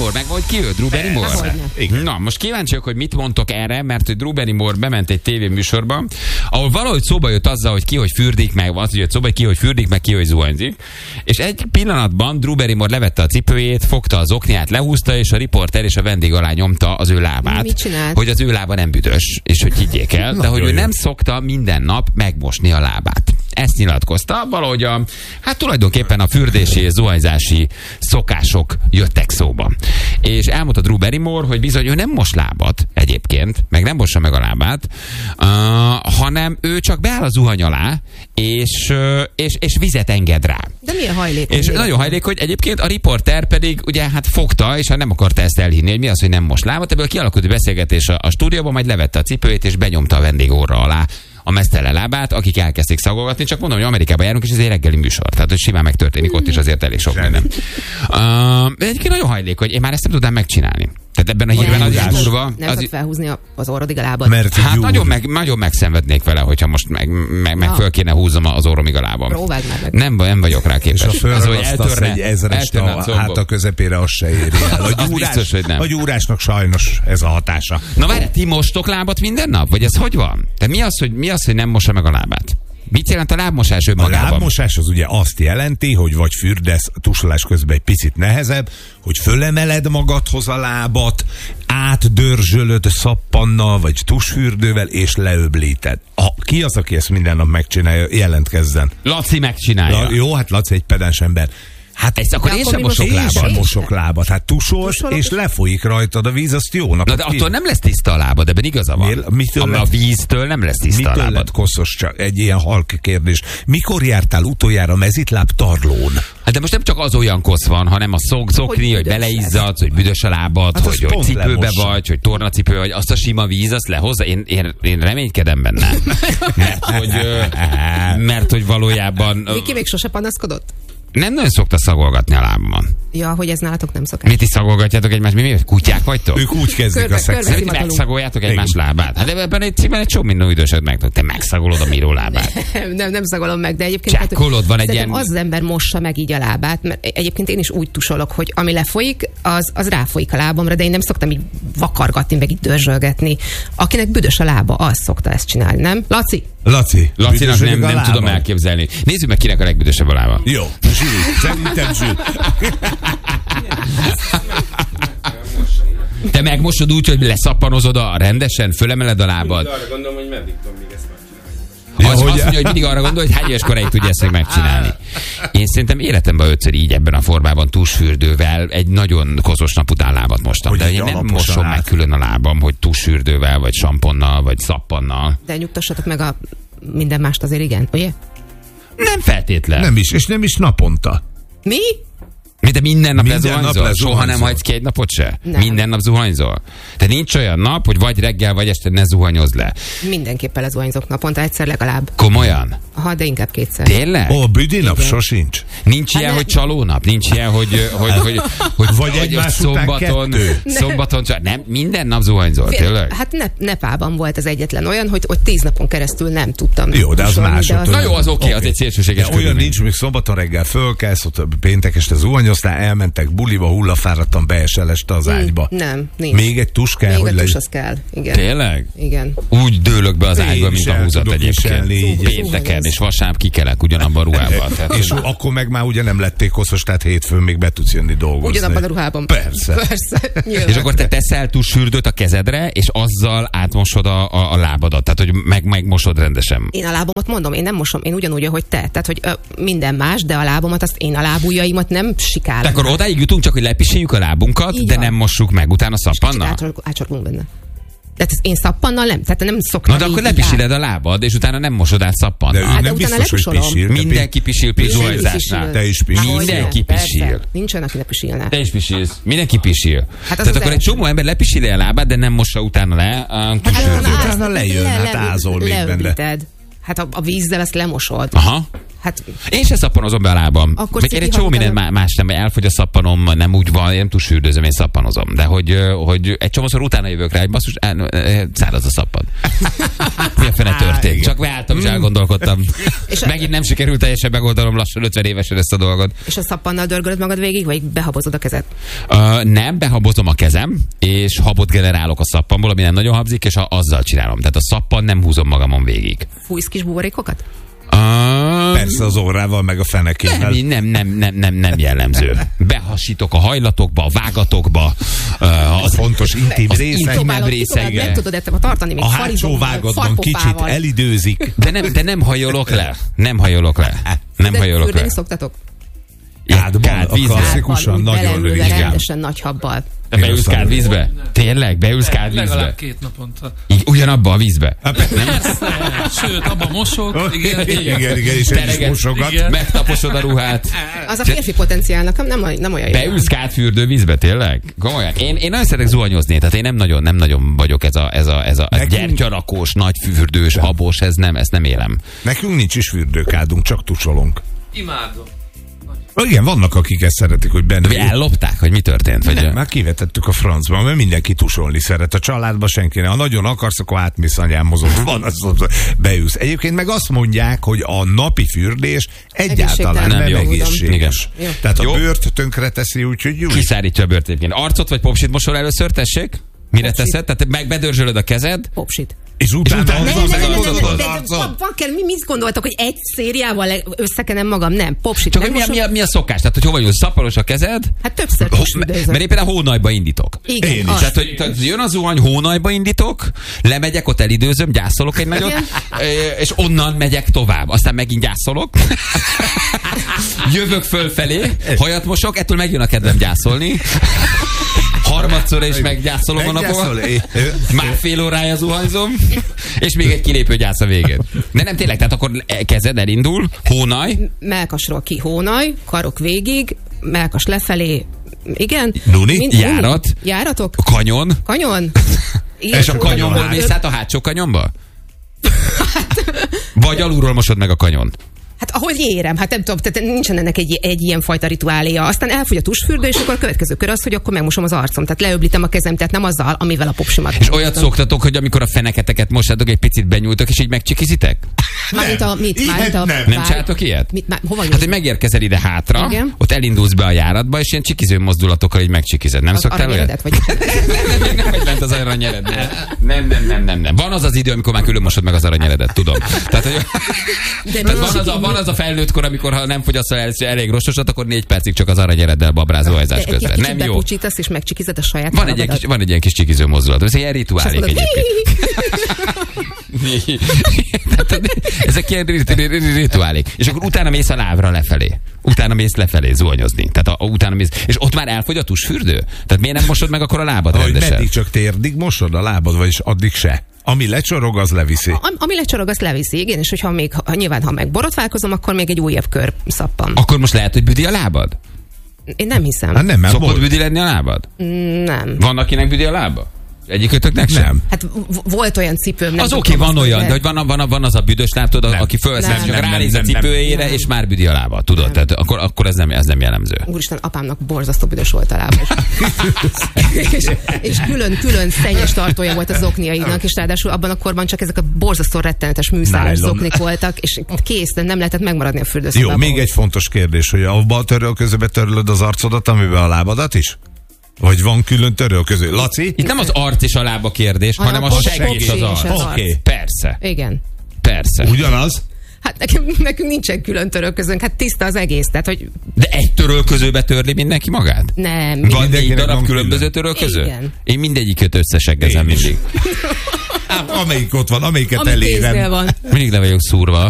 Barrymore, meg vagy ki ő? Drew Barrymore? Na, most kíváncsiak, hogy mit mondtok erre, mert hogy Drew Barrymore bement egy tévéműsorba, ahol valahogy szóba jött azzal, hogy ki hogy fürdik meg, az jött szóba, hogy ki hogy fürdik meg, ki hogy zuhanyzik, és egy pillanatban Drew Barrymore levette a cipőjét, fogta az okniát, lehúzta, és a riporter és a vendég alá nyomta az ő lábát, hogy az ő lába nem büdös, és hogy higgyék el, de hogy ő nem szokta minden nap megmosni a lábát. Ezt nyilatkozta, valahogy hát tulajdonképpen a fürdési és zuhanyzási szokások jöttek szóba. És elmondta Drew Barrymore, hogy bizony ő nem mos lábat egyébként, meg nem mossa meg a lábát, hanem ő csak beáll a zuhany alá, és vizet enged rá. De milyen hajlékony? És nagyon hajlékony, hogy egyébként a riporter pedig ugye hát fogta, és nem akarta ezt elhinni, hogy mi az, hogy nem mos lábat. Ebből kialakult egy beszélgetés a stúdióban, majd levette a cipőjét, és benyomta a vendég orra alá a mesztelen lábát, akik elkezdték szagolgatni, csak mondom, hogy Amerikában járunk, és ez egy reggeli műsor. Tehát, hogy simán megtörténik ott is azért elég sok minden. Egyébként nagyon hajlékony, én már ezt nem tudnám megcsinálni. Tehát ebben a hírben az is durva. Nem tudod felhúzni az orrodig a lábad. Mert hát nagyon megszenvednék vele, hogyha most meg föl kéne húznom az orromig a lábam. Próbáld már meg. Nem vagyok rá képes. És ha fölragasztasz egy ezrest a háta közepére, az se éri el. A gyúrásnak sajnos ez a hatása. Na várj, ti mostok lábat minden nap? Vagy ez hogy van? De mi az, hogy nem mossa meg a lábát? Mit jelent a lábmosás önmagában? A lábmosás az ugye azt jelenti, hogy vagy fürdesz tusolás közben egy picit nehezebb, hogy fölemeled magadhoz a lábat, átdörzsölöd szappannal vagy tusfürdővel, és leöblíted. Ki az, aki ezt minden nap megcsinálja? Jelentkezzen. Laci megcsinálja. Jó, hát Laci egy pedens ember. Hát ezt akkor én sem mosok lábat. Hát tusolsz, és lefolyik rajtad a víz, azt jó napot. Na de attól nem lesz tiszta a lábad, ebben igaza van. A víztől nem lesz tiszta a lábad. Mitől lett koszos, csak egy ilyen halk kérdés. Mikor jártál utoljára mezitláb tarlón? Hát de most nem csak az olyan kosz van, hanem a szokni, hogy beleizzadsz, hogy büdös a lábad, hát hogy cipőbe vagy, hogy tornacipő vagy, azt a sima víz, azt lehozza. Én reménykedem benne. mert hogy valójában... Viki még sose panaszkodott? Nem nagyon szokta szagolgatni a lábamon. Ja, hogy ez nálatok nem szokás. Mit is szagolgatjátok egymást? Mi kutyák vagytok? Ők úgy kezdik a szexet. Megszagoljátok egymás lábát. Hát ebben egy csomó minden üdösöd meg. Te megszagolod a Miró lábát. Nem szagolom meg, de egyébként csákolod, van egy ilyen... az ember mossa meg így a lábát, mert egyébként én is úgy tusolok, hogy ami lefolyik, az ráfolyik a lábamra, de én nem szoktam így vakargatni, meg így dörzsölgetni. Akinek büdös a lába, az szokta ezt csinálni, nem? Lacinak nem tudom elképzelni. Nézzük meg, kinek a legbüdösebb a lába. Jó, Zsül, szerintem Zsül. Te megmosod úgy, hogy leszappanozod rendesen, fölemeled a lábad. Arra gondolom, hogy meddig tudom még ezt megcsinálni. Azt mondja, hogy mindig arra gondol, hogy hány éves koráig tudja ezt megcsinálni. Én szerintem életemben 5-ször így ebben a formában tusfürdővel egy nagyon kozos nap után lábat mostam. De én nem mosom meg külön a lábam, hogy tusfürdővel, vagy samponnal, vagy szappannal. De nyugtassatok meg a minden mást azért igen, ugye? Nem feltétlen. Nem is, és nem is naponta. Mi? De minden nap lezuhanyzol? Soha nem hagysz ki egy napot se? Nem. Minden nap zuhanyzol? De nincs olyan nap, hogy vagy reggel, vagy este ne zuhanyozz le. Mindenképpen lezuhanyzok naponta, egyszer legalább. Komolyan? Aha, de inkább kétszer. Tényleg? Ó, büdinap sosincs. Nincs ilyen, hogy csalónap? Nincs ilyen, hogy vagy egymás szombaton, szombaton nem, minden nap zuhanyzol, tényleg? Hát Nepában volt az egyetlen olyan, hogy 10 napon keresztül nem tudtam. Jó, de az másod. Na jó, az oké, az egy szélsőséges körülmény. Olyan nincs, még szombaton reggel fölkelsz, ott péntek este zuhanyoztál, elmentek buliba, hullafáradtan beesel este az ágyba. Nem, nincs. Még egy tus kell, hogy tus az kell, igen. Tényleg? Igen. Úgy dőlök be az ágyba, mint a húzat egyébként. Pénteken és vasárnap kikelek ugyanabban a ruhában. És akkor meg már ugye nem lették koszos, tehát hétfön még be tudsz jönni dolgozni. Ugyanabban a ruhában. Persze. És akkor te teszel tusfürdőt a kezedre, és azzal átmosod a lábadat, tehát hogy megmosod rendesen. Én a lábamat mondom, én nem mosom, én ugyanúgy, ahogy te. Tehát, hogy minden más, de a lábamat, azt én a lábujjaimat nem sikálom. De akkor odáig jutunk, csak hogy lepisiljük a lábunkat, így de van. Nem mossuk meg utána szappannal? Átsorgunk benne. Tehát én szappannal nem, tehát nem szoktam. Na de akkor lepisiled a lábad, és utána nem mosod át szappannal. De nem biztos, hogy pisil. Mindenki pisil zuhanyzásnál. Te is pisil. Mindenki pisil. Nincs olyan, aki ne pisilne. Te is pisilsz. Mindenki pisil. Tehát akkor egy csomó ember lepisili a lábát, de nem mossa utána le. Utána lejön, hát ázol még benne. Hát a vízzel azt lemosod. Aha. Hát Én se szappanozom be a lábam. Akkor Én egy csomó minden más nem, elfogy a szappanom, nem úgy van, én nem tusfürdőzöm, én szappanozom. De hogy egy csomószor utána jövök rá, hogy basszus, száraz a szappan. Mi a fene történt? Csak beálltam és elgondolkodtam. Megint nem sikerült teljesen megoldanom lassan 50 évesen ezt a dolgot. És a szappannal dörgölöd magad végig, vagy behabozod a kezed? Nem, behabozom a kezem, és habot generálok a szappanból, ami nem nagyon habzik, és azzal csinálom. Tehát a szappan nem húzom magamon végig. Fújsz kis buborékokat? Persze az órával, meg a fenekével. Nem jellemző. Behasítok a hajlatokba, a vágatokba, az fontos intim részek. Nem tudod ezt tartani, még a hátsó vágatban kicsit elidőzik. De nem hajolok le. Nem hajolok le. Fürdeni szoktatok? Kádban, a klasszikusan nagyon rövid. Rendesen nagy habbal. Beülsz kádvízbe? Tényleg? Beülsz kádvízbe? Legalább 2 naponta. Így ugyanabba a vízbe? Sőt, abban mosok. Igen, és egy is mosogat. Megtaposod a ruhát. Az a férfi potenciálnak nem olyan jó. Beülsz kádfürdő vízbe, tényleg? Komolyan. Én nagyon szeretek zuhanyozni, tehát én nem nagyon vagyok ez a gyertyarakós, nagy fürdős, habos, ezt nem élem. Nekünk nincs is fürdőkádunk, csak tusolunk. Imádom. Igen, vannak, akik ezt szeretik, hogy benne. Ellopták, hogy mi történt? Vagy nem, már kivetettük a francba, mert mindenki tusolni szeret. A családban senki nem. Ha nagyon akarsz, akkor átmész anyámhoz, van, azt beülsz. Egyébként meg azt mondják, hogy a napi fürdés egyáltalán nem egészséges. Tehát a bőrt tönkreteszi, úgyhogy jó. Kiszárítja a bőrt egyébként. Arcot vagy popsit mosol először, tessék? Mire teszed? Tehát bedörzsölöd a kezed? Popsit. És utána mit gondoltak, hogy egy szériával összekenem magam? Nem, popsit. Csak mi a szokás? Tehát, hogy hova jössz, szapparos a kezed? Hát többször tusfürdőzöm. Mert éppen a hónajba indítok. Igen, én is. Tehát, hogy jön az zuhany, hónajba indítok, lemegyek, ott elidőzöm, gyászolok egy nagyot, és onnan megyek tovább. Aztán megint gyászolok. Jövök fölfelé, hajat mosok, ettől megjön a kedvem gyászolni. Harmadszor is meggyászolom a napomat. Már fél órája zuhanyzom, és még egy kilépő gyász a végén. De nem tényleg, tehát akkor kezed elindul, hónaj. Mellkasról ki hónaj, karok végig, mellkas lefelé, igen. Nuni? Járatok? Kanyon. Igen, és a kanyonból mész át a hátsó kanyonba? Vagy alulról mosod meg a kanyont? Hát ahogy érem, hát nem tudom, tehát nincsen ennek egy ilyen fajta rituáléja. Aztán elfogy a tusfürdő, és akkor a következő kör az, hogy akkor megmosom az arcom. Tehát leöblítem a kezem, tehát nem azzal, amivel a popsimat. És olyat szoktatok, hogy amikor a feneketeket mosátok, egy picit benyúltok, és így megcsikizitek? Nem csináltok ilyet? Hova hát, hogy megérkezel ide hátra, igen? Ott elindulsz be a járatba, és ilyen csikiző mozdulatokkal így megcsikized. Nem szoktál olyat? Nem vagy bent az aranyered. Nem. Van az idő, amikor már külön mosod meg az aranyeredet, tudom. Tehát van az a felnőtt kor, amikor ha nem fogyasz elég rostosat, akkor 4 percig csak az aranyereddel babrázó hajzás közben. Nem jó. Bepucsítasz és megcsikized a saját van egy ilyen kis csikiző mozdulat. Ez ilyen rituálék egyébként. Ezek ilyen rituálék. És akkor utána mész a lábra lefelé. Utána mész lefelé zuhanyozni. Tehát utána mész. És ott már elfogy a tusfürdő? Tehát miért nem mosod meg akkor a lábad rendesen? Meddig csak térdig mosod a lábad, vagyis addig se? Ami lecsorog, az leviszi. Ami lecsorog, az leviszi, igen, és hogyha nyilván, ha meg borotválkozom, akkor még egy újabb kör szappan. Akkor most lehet, hogy büdi a lábad? Én nem hiszem. Hát nem, szokott büdi lenni a lábad? Nem. Van, akinek büdi a lába? Egyikőtöknek sem? Nem. Hát volt olyan cipőm. Az oké, van olyan, de hogy van az a büdös láb, tudod, aki fölvesz, csak ránéz a cipőjére, és már büdi a lába, tudod? Tehát akkor ez nem jellemző. Úristen, apámnak borzasztó büdös volt a lába. és külön szennyes tartója volt az okniainak, és ráadásul abban a korban csak ezek a borzasztó rettenetes műszáros zoknik voltak, és kész, de nem lehetett megmaradni a fürdőszobában. Jó, még egy fontos kérdés, hogy abban a törölközőbe törlöd az arcodat, amiben a lábadat is? Vagy van külön törölköző? Laci? Itt nem az arc és a lába kérdés, hanem a segg és az arc. Oké. Persze. Igen. Persze. Ugyanaz? Hát nekünk nincsen külön törölközőnk, hát tiszta az egész, tehát hogy... De egy törölközőbe törli mindenki magát? Nem. Van 4 darab különböző törölköző? Igen. Én mindegyiköt összeseggezem mindig. Amelyik ott van, amelyiket elérem. Van. Mindig le vagyok szúrva.